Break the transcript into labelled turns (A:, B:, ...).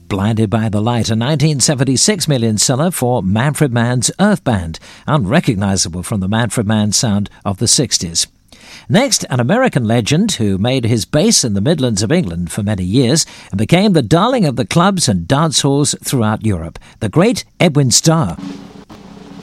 A: Blinded by the Light, a 1976 million seller for Manfred Mann's Earth Band, unrecognisable from the Manfred Mann sound of the 60s. Next, an American legend who made his base in the Midlands of England for many years and became the darling of the clubs and dance halls throughout Europe, the great Edwin Starr.